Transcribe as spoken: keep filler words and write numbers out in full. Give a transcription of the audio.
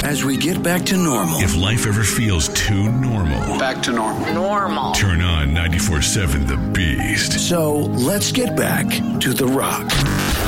as we get back to normal. If life ever feels too normal, back to normal. Normal. Turn on ninety-four point seven The Beast. So let's get back to The Rock.